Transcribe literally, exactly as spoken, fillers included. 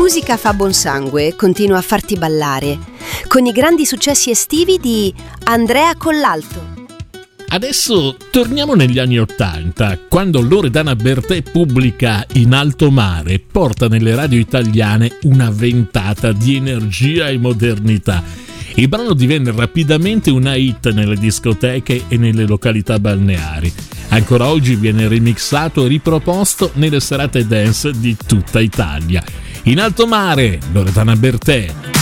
musica fa buon sangue, continua a farti ballare, con i grandi successi estivi di Andrea Collalto. Adesso torniamo negli anni Ottanta, quando Loredana Bertè pubblica In alto mare e porta nelle radio italiane una ventata di energia e modernità. Il brano divenne rapidamente una hit nelle discoteche e nelle località balneari. Ancora oggi viene remixato e riproposto nelle serate dance di tutta Italia. In alto mare, Loredana Bertè.